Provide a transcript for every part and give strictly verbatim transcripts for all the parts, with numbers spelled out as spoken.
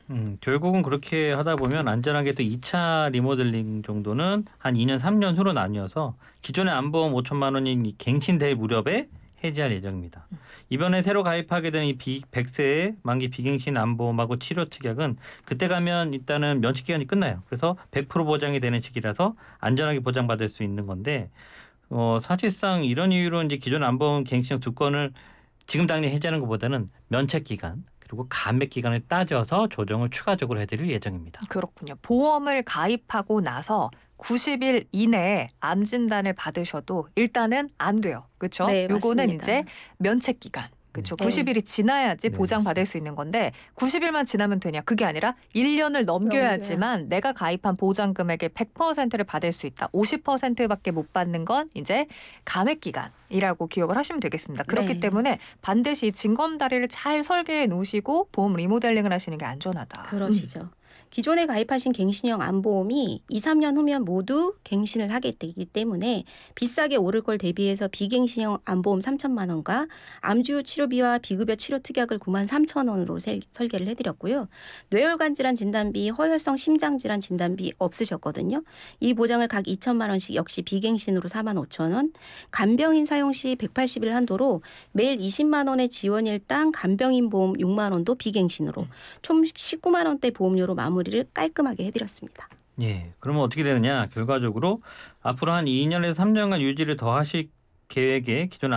음, 결국은 그렇게 하다 보면 안전하게 또 이 차 리모델링 정도는 한 이 년, 삼 년 후로 나뉘어서 기존의 안보험 오천만 원인 이 갱신될 무렵에 해지할 예정입니다. 이번에 새로 가입하게 된 이 백 세 만기 비갱신 안보험하고 치료 특약은 그때 가면 일단은 면책 기간이 끝나요. 그래서 백 퍼센트 보장이 되는 시기라서 안전하게 보장받을 수 있는 건데 어, 사실상 이런 이유로 이제 기존 안보험 갱신형 두 건을 지금 당장 해지하는 것보다는 면책 기간 그리고 감액 기간을 따져서 조정을 추가적으로 해드릴 예정입니다. 그렇군요. 보험을 가입하고 나서 구십 일 이내에 암 진단을 받으셔도 일단은 안 돼요. 그렇죠? 네, 요거는 맞습니다. 이제 면책 기간. 그렇죠. 네. 구십 일이 지나야지 네, 보장받을 수 있는 건데 구십 일만 지나면 되냐? 그게 아니라 일 년을 넘겨야지만 넘겨야. 내가 가입한 보장 금액의 백 퍼센트를 받을 수 있다. 오십 퍼센트밖에 못 받는 건 이제 감액 기간이라고 기억을 하시면 되겠습니다. 그렇기 네. 때문에 반드시 징검다리를 잘 설계해 놓으시고 보험 리모델링을 하시는 게 안전하다. 그러시죠. 음. 기존에 가입하신 갱신형 안보험이 이, 삼 년 후면 모두 갱신을 하게 되기 때문에 비싸게 오를 걸 대비해서 비갱신형 안보험 삼천만 원과 암주요 치료비와 비급여 치료 특약을 구만 삼천 원으로 세, 설계를 해드렸고요. 뇌혈관 질환 진단비, 허혈성 심장 질환 진단비 없으셨거든요. 이 보장을 각 이천만 원씩 역시 비갱신으로 사만 오천 원, 간병인 사용 시 백팔십 일 한도로 매일 이십만 원의 지원일당 간병인 보험 육만 원도 비갱신으로 총 십구만 원대 보험료로 마무리를 깔끔하게 해드렸습니다. 예, 그러면 어떻게 되느냐? 결과적으로 앞으로 한 이 년에서 삼 년간 유지를 더 하실 계획에 기존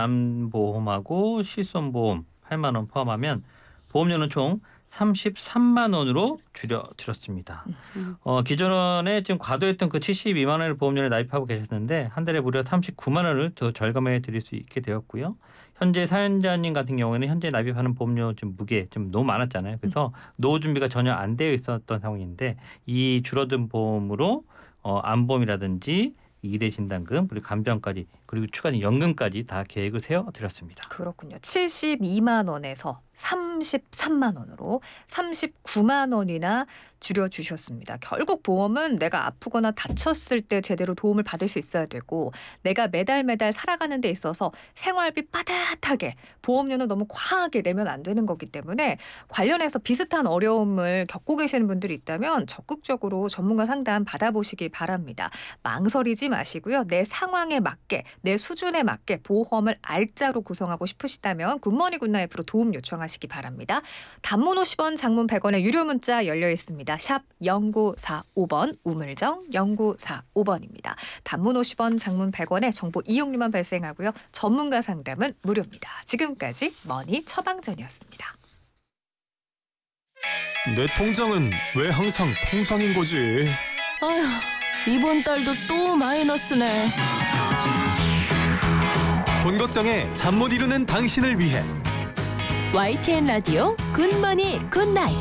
암보험하고 실손보험 팔만 원 포함하면 보험료는 총 삼십삼만 원으로 줄여드렸습니다. 음. 어, 기존에 지금 과도했던 그 칠십이만 원의 보험료를 납입하고 계셨는데 한 달에 무려 삼십구만 원을 더 절감해 드릴 수 있게 되었고요. 현재 사연자님 같은 경우에는 현재 납입하는 보험료 좀 무게 좀 너무 많았잖아요. 그래서 노후 준비가 전혀 안 되어 있었던 상황인데 이 줄어든 보험으로 어, 암보험이라든지 이대 진단금 그리고 간병까지 그리고 추가된 연금까지 다 계획을 세워드렸습니다. 그렇군요. 칠십이만 원에서 삼십삼만 원으로 삼십구만 원이나 줄여주셨습니다. 결국 보험은 내가 아프거나 다쳤을 때 제대로 도움을 받을 수 있어야 되고 내가 매달 매달 살아가는 데 있어서 생활비 빠듯하게 보험료는 너무 과하게 내면 안 되는 거기 때문에 관련해서 비슷한 어려움을 겪고 계시는 분들이 있다면 적극적으로 전문가 상담 받아보시기 바랍니다. 망설이지 마시고요. 내 상황에 맞게 내 수준에 맞게 보험을 알짜로 구성하고 싶으시다면 굿모닝 굿나잇으로 도움 요청하시기 바랍니다. 단문 오십 원, 장문 백 원의 유료 문자 열려 있습니다. 샵 영구사오 번, 우물정 영구사오 번입니다. 단문 오십 원, 장문 백 원의 정보 이용료만 발생하고요. 전문가 상담은 무료입니다. 지금까지 머니 처방전이었습니다. 내 통장은 왜 항상 통장인 거지? 아휴, 이번 달도 또 마이너스네. 돈 걱정에 잠 못 이루는 당신을 위해 와이티엔 라디오 굿머니 굿나잇.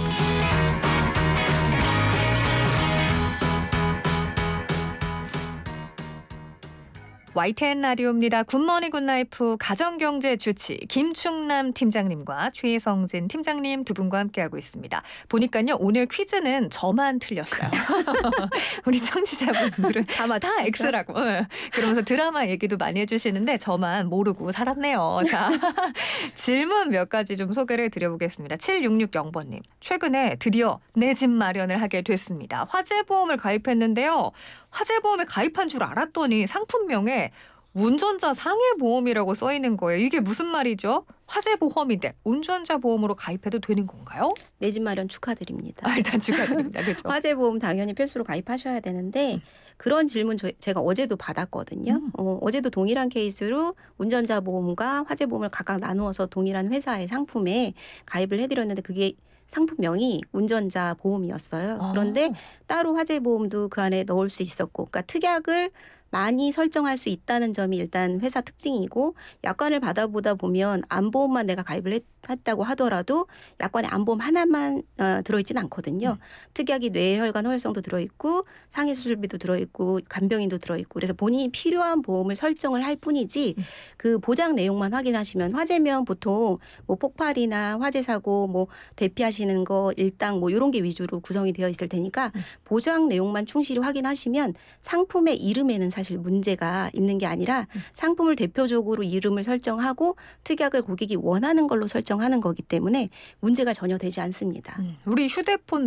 와이티엔 라디오입니다. 굿모닝 굿나이프 가정경제 주치 김충남 팀장님과 최성진 팀장님 두 분과 함께하고 있습니다. 보니까요 오늘 퀴즈는 저만 틀렸어요. 우리 청취자분들은 다 다 맞추셨어요? X라고. 네. 그러면서 드라마 얘기도 많이 해주시는데 저만 모르고 살았네요. 자, 질문 몇 가지 좀 소개를 해드려보겠습니다. 칠육육영 번님. 최근에 드디어 내 집 마련을 하게 됐습니다. 화재보험을 가입했는데요. 화재보험에 가입한 줄 알았더니 상품명에 운전자 상해보험이라고 써있는 거예요. 이게 무슨 말이죠? 화재보험인데 운전자 보험으로 가입해도 되는 건가요? 내 집 마련 축하드립니다. 아, 일단 축하드립니다. 그렇죠? 화재보험 당연히 필수로 가입하셔야 되는데 음. 그런 질문 저, 제가 어제도 받았거든요. 음. 어, 어제도 동일한 케이스로 운전자 보험과 화재보험을 각각 나누어서 동일한 회사의 상품에 가입을 해드렸는데 그게 상품명이 운전자 보험이었어요. 그런데 아. 따로 화재보험도 그 안에 넣을 수 있었고 그러니까 특약을 많이 설정할 수 있다는 점이 일단 회사 특징이고 약관을 받아보다 보면 암보험만 내가 가입을 했, 했다고 하더라도 약관에 암보험 하나만 어, 들어있지는 않거든요. 음. 특약이 뇌혈관 허혈성도 들어있고 상해수술비도 들어있고 간병인도 들어있고 그래서 본인이 필요한 보험을 설정을 할 뿐이지 음. 그 보장 내용만 확인하시면 화재면 보통 뭐 폭발이나 화재 사고 뭐 대피하시는 거 일당 뭐 이런 게 위주로 구성이 되어 있을 테니까 음. 보장 내용만 충실히 확인하시면 상품의 이름에는 사실 문제가 있는 게 아니라 상품을 대표적으로 이름을 설정하고 특약을 고객이 원하는 걸로 설정하는 거기 때문에 문제가 전혀 되지 않습니다. 음, 우리 휴대폰